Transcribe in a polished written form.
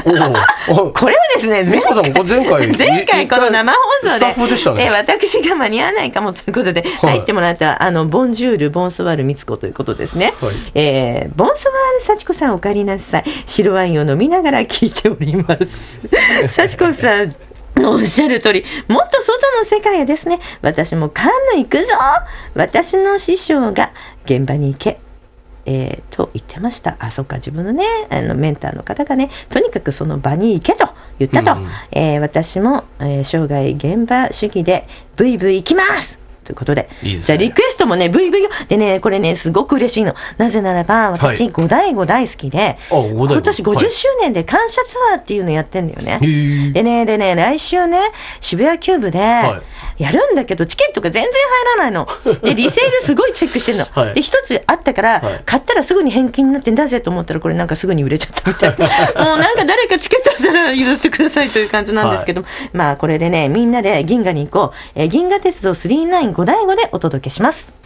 これはですね、 みつこさんも前回この生放送でスタッフでしたね。 私が間に合わないかもということで入ってもらったボンジュールボンソワールみつこということですね。ボンソワール幸子さんお帰りなさい。白ワインを飲みながら聞いております。幸子さんおっしゃる通り、もっと外の世界へですね。私もカンヌ行くぞ。私の師匠が現場に行け、と言ってました。そっか、自分のねメンターの方がね、とにかくその場に行けと言ったと、私も、生涯現場主義でブイブイ行きますということで、じゃあリクエストもね、ブイブイでね、これねすごく嬉しいの。なぜならば私、五醍醐大好きで、今年50周年で感謝ツアーっていうのやってんだよね。でね来週ね渋谷キューブでやるんだけど、チケットが全然入らないので、リセールすごいチェックしてんの、で一つあったから、買ったらすぐに返金になってんだぜと思ったら、これなんかすぐに売れちゃったみたいもうなんか誰かチケットあったら譲ってくださいという感じなんですけど、まあこれでねみんなで銀河に行こう、銀河鉄道995五醍醐でお届けします。